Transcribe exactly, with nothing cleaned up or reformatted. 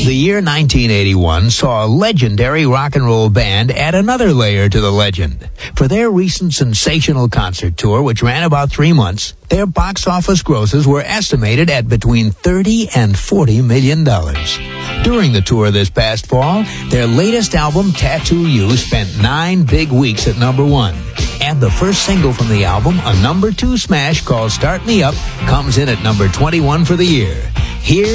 The year nineteen eighty-one saw a legendary rock and roll band add another layer to the legend. For their recent sensational concert tour, which ran about three months, their box office grosses were estimated at between thirty and forty million dollars. During the tour this past fall, their latest album, Tattoo You, spent nine big weeks at number one. And the first single from the album, a number two smash called Start Me Up, comes in at number twenty-one for the year. Here